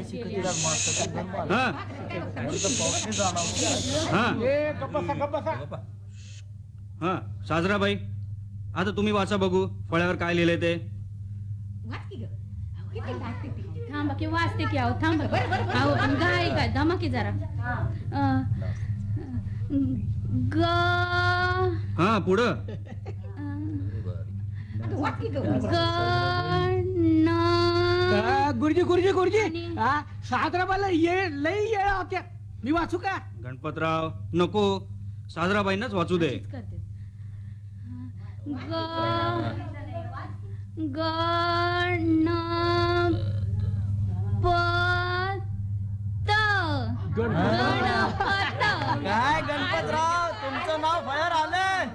हा साजराबाई, आता तुम्ही वाचा बघू फळ्यावर काय लिहिलंय ते. थांबा की वाचते की. अहो थांबा. अहो गाय काय दमा की जरा. ग हा पुढं. गुरुजी गुरुजी गुरुजी साजराबाईला ये लई येळा होत्या. मी वाचू का? गणपतराव नको, साजराबाईंनाच वाचू दे. काय गणपतराव, तुमचं नाव फळ्यावर आलं.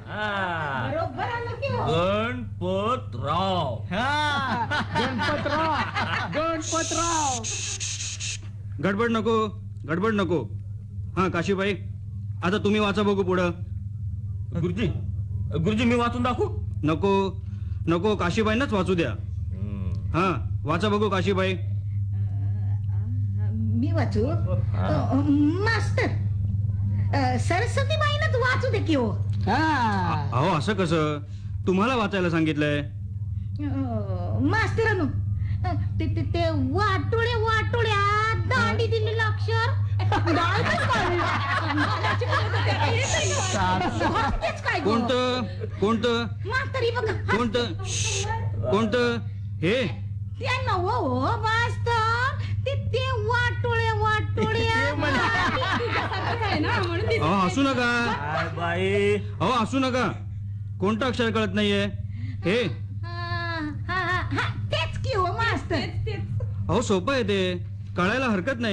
गणपतराव. गणपतराव गणपतराव. गडबड नको, गडबड नको. हा काशीबाई, आता तुम्ही वाचा बघू पुढं. गुरुजी गुरुजी मी वाचून दाखवू? नको नको, काशीबाईंनाच वाचू द्या. हा वाचा बघू काशीबाई. मी वाचू? मास्तर सरस्वती बाईनच वाचू दे की हो. अहो असं कसं, तुम्हाला वाचायला सांगितलंय. मास्तरांनो, ते वाटोळ्या वाटोळ्या दांडी दिलेलं अक्षर कोणतं कोणतं मास्तरी बघा. कोणतं कोणतं हे? ते नव्ह मास्तर, ते वाटोळ्या वाटोळ्या. अहो हसू नका बाई. अहो हसू नका. कोणतं अक्षर कळत नाहीये हे? तेच की हो मास्तर. अहो सोपं आहे ते, कळायला हरकत नाही.